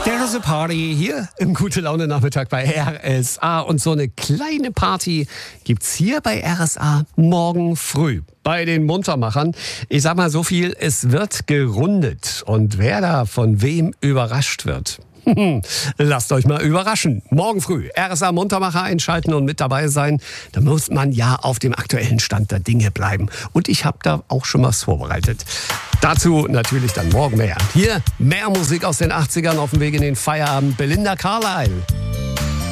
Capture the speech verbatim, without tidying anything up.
There's a Party hier im Gute-Laune-Nachmittag bei R S A. Und so eine kleine Party gibt's hier bei R S A morgen früh bei den Muntermachern. Ich sag mal so viel, es wird gerundet. Und wer da von wem überrascht wird, lasst euch mal überraschen. Morgen früh R S A Muntermacher einschalten und mit dabei sein. Da muss man ja auf dem aktuellen Stand der Dinge bleiben. Und ich habe da auch schon was vorbereitet. Dazu natürlich dann morgen mehr. Hier mehr Musik aus den achtzigern auf dem Weg in den Feierabend. Belinda Carlisle.